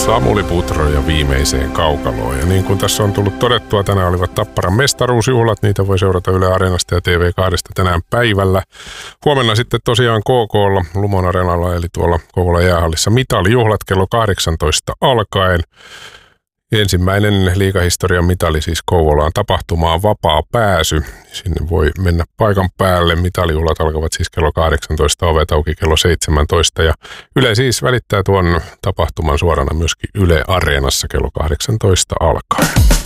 Samuli Putro ja viimeiseen kaukaloon. Ja niin kuin tässä on tullut todettua, tänään olivat Tapparan mestaruusjuhlat. Niitä voi seurata Yle Areenasta ja TV2 tänään päivällä. Huomenna sitten tosiaan KK:lla, Lumon Areenalla, eli tuolla Kouvolan jäähallissa mitalijuhlat kello 18 alkaen. Ensimmäinen liigahistorian mitali siis Kouvolaan tapahtumaan vapaa pääsy. Sinne voi mennä paikan päälle. Mitalijuhlat alkavat siis kello 18, ovet auki kello 17. Ja Yle siis välittää tuon tapahtuman suorana myöskin Yle Areenassa kello 18 alkaen.